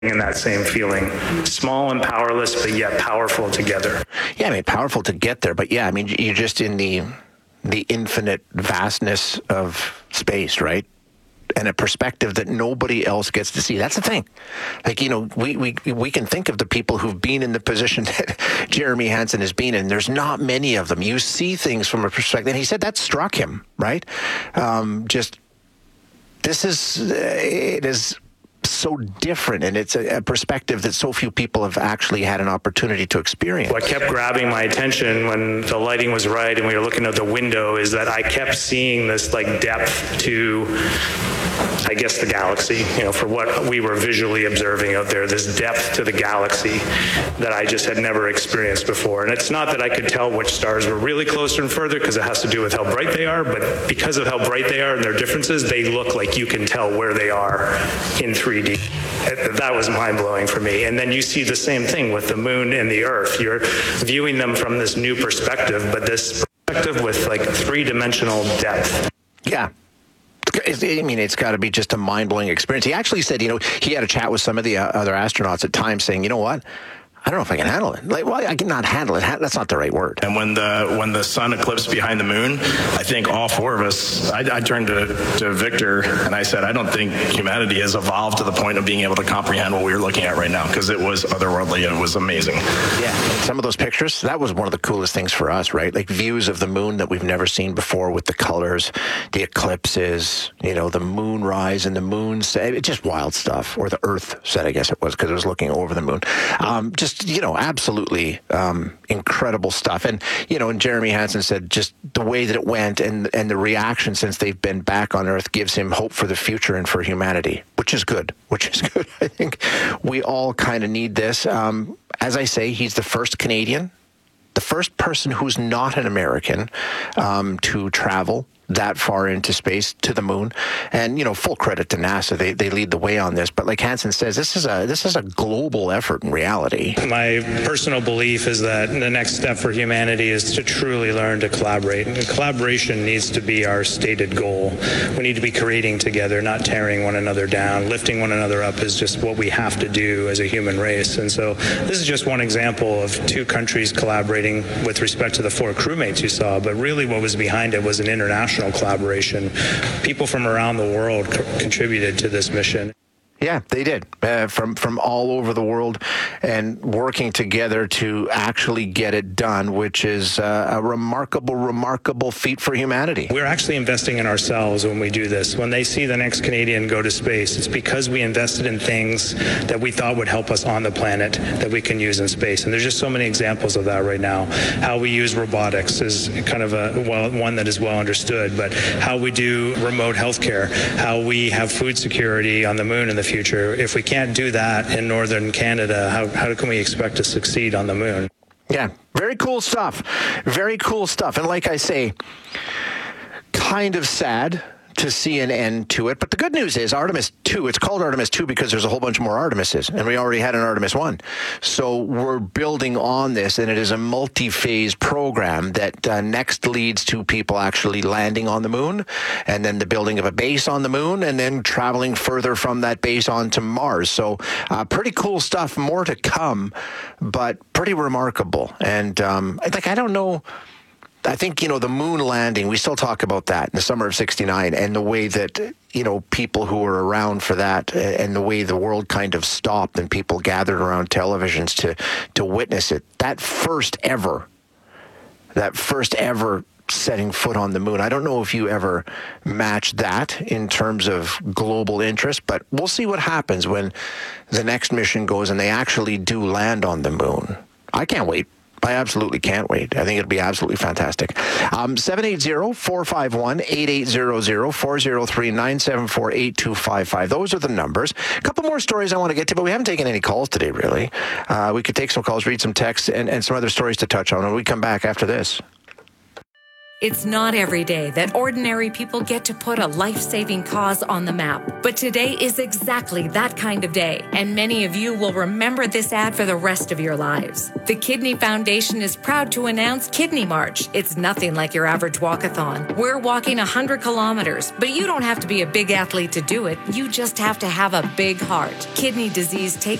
in that same feeling. Small and powerless, but yet powerful together. Yeah, I mean, powerful to get there, but yeah, I mean, you're just in the infinite vastness of space, right? And a perspective that nobody else gets to see. That's the thing. Like, you know, we can think of the people who've been in the position that Jeremy Hansen has been in. There's not many of them. You see things from a perspective. And he said that struck him, right? It is so different, and it's a perspective that so few people have actually had an opportunity to experience. What kept grabbing my attention when the lighting was right and we were looking out the window is that I kept seeing this like depth to, I guess, the galaxy, you know, for what we were visually observing out there, this depth to the galaxy that I just had never experienced before. And it's not that I could tell which stars were really closer and further, because it has to do with how bright they are, but because of how bright they are and their differences, they look like you can tell where they are in 3D. That was mind-blowing for me. And then you see the same thing with the moon and the Earth. You're viewing them from this new perspective, but this perspective with like three-dimensional depth. Yeah. I mean, it's got to be just a mind-blowing experience. He actually said, you know, he had a chat with some of the other astronauts at times saying, you know what? I don't know if I can handle it. Like, well, I cannot handle it. That's not the right word. And when the sun eclipsed behind the moon, I think all four of us, I turned to Victor and I said, I don't think humanity has evolved to the point of being able to comprehend what we were looking at right now, because it was otherworldly and it was amazing. Yeah. Some of those pictures, that was one of the coolest things for us, right? Like views of the moon that we've never seen before with the colors, the eclipses, you know, the moonrise and the moon set. It's just wild stuff. Or the Earth set, I guess it was, because it was looking over the moon. You know, absolutely incredible stuff. And, you know, and Jeremy Hansen said just the way that it went and the reaction since they've been back on Earth gives him hope for the future and for humanity, which is good. I think we all kind of need this. As I say, he's the first Canadian, the first person who's not an American to travel that far into space to the moon. And, you know, full credit to NASA. They lead the way on this. But like Hansen says, this is a global effort in reality. My personal belief is that the next step for humanity is to truly learn to collaborate. And collaboration needs to be our stated goal. We need to be creating together, not tearing one another down. Lifting one another up is just what we have to do as a human race. And so this is just one example of two countries collaborating with respect to the four crewmates you saw. But really what was behind it was an international collaboration. People from around the world contributed to this mission. Yeah, they did, from all over the world, and working together to actually get it done, which is a remarkable feat for humanity. We're actually investing in ourselves when we do this. When they see the next Canadian go to space, it's because we invested in things that we thought would help us on the planet that we can use in space. And there's just so many examples of that right now. How we use robotics is kind of one that is well understood, but how we do remote healthcare, how we have food security on the moon in the future. If we can't do that in northern Canada, how can we expect to succeed on the moon? Yeah, very cool stuff. Very cool stuff. And like I say, kind of sad to see an end to it. But the good news is Artemis 2, it's called Artemis 2 because there's a whole bunch more Artemises, and we already had an Artemis 1. So we're building on this, and it is a multi-phase program that next leads to people actually landing on the moon, and then the building of a base on the moon, and then traveling further from that base onto Mars. So pretty cool stuff, more to come, but pretty remarkable. And I don't know. I think, you know, the moon landing, we still talk about that in the summer of '69, and the way that, you know, people who were around for that and the way the world kind of stopped and people gathered around televisions to witness it. That first ever setting foot on the moon. I don't know if you ever match that in terms of global interest, but we'll see what happens when the next mission goes and they actually do land on the moon. I can't wait. I absolutely can't wait. I think it'll be absolutely fantastic. 780-451-8800, 403-974-8255. Those are the numbers. A couple more stories I want to get to, but we haven't taken any calls today, really. We could take some calls, read some texts, and some other stories to touch on when we come back after this. It's not every day that ordinary people get to put a life-saving cause on the map. But today is exactly that kind of day, and many of you will remember this ad for the rest of your lives. The Kidney Foundation is proud to announce Kidney March. It's nothing like your average walkathon. We're walking 100 kilometers, but you don't have to be a big athlete to do it. You just have to have a big heart. Kidney disease takes